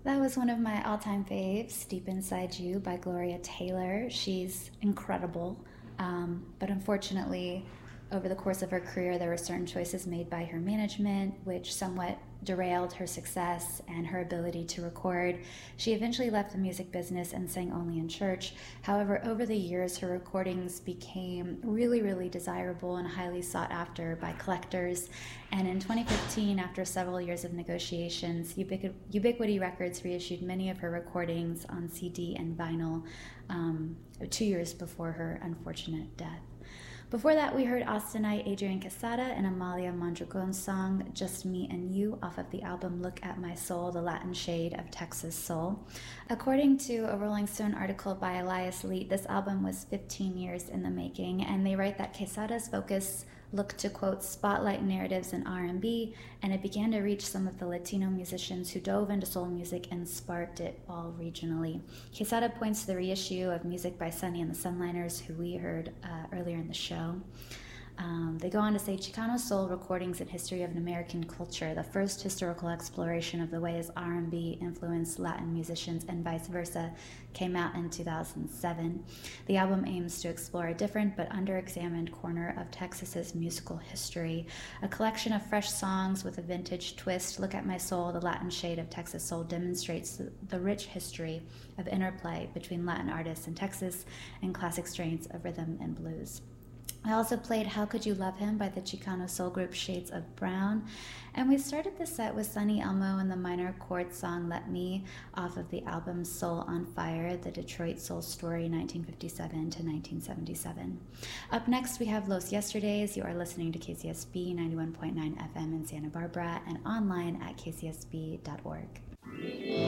That was one of my all-time faves, Deep Inside You by Gloria Taylor. She's incredible. But unfortunately, over the course of her career, there were certain choices made by her management which somewhat derailed her success and her ability to record. She eventually left the music business and sang only in church. However, over the years, her recordings became really, really desirable and highly sought after by collectors. And in 2015, after several years of negotiations, Ubiquity Records reissued many of her recordings on CD and vinyl 2 years before her unfortunate death. Before that, we heard Austenite Adrian Quesada and Amalia Mondragon's song Just Me and You off of the album Look at My Soul, the Latin Shade of Texas Soul. According to a Rolling Stone article by Elias Leet, this album was 15 years in the making, and they write that Quesada's focus looked to, quote, spotlight narratives in R&B, and it began to reach some of the Latino musicians who dove into soul music and sparked it all regionally. Quesada points to the reissue of music by Sonny and the Sunliners, who we heard earlier in the show. They go on to say Chicano soul recordings and history of an American culture, the first historical exploration of the ways R&B influenced Latin musicians and vice versa, came out in 2007. The album aims to explore a different but underexamined corner of Texas's musical history. A collection of fresh songs with a vintage twist, Look at My Soul, the Latin Shade of Texas Soul demonstrates the rich history of interplay between Latin artists in Texas and classic strains of rhythm and blues. I also played How Could You Love Him by the Chicano soul group Shades of Brown. And we started the set with Sonny Elmo and the minor chord song Let Me off of the album Soul on Fire, the Detroit Soul Story 1957 to 1977. Up next, we have Los Yesterdays. You are listening to KCSB 91.9 FM in Santa Barbara and online at kcsb.org.